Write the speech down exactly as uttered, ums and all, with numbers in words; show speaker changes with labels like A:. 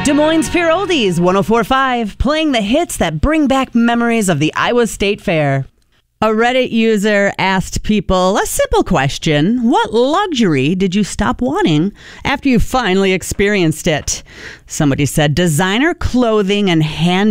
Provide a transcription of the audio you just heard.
A: Des Moines Pure Oldies, one oh four point five, playing the hits that bring back memories of the Iowa State Fair. A Reddit user asked people a simple question. What luxury did you stop wanting after you finally experienced it? Somebody said designer clothing and hand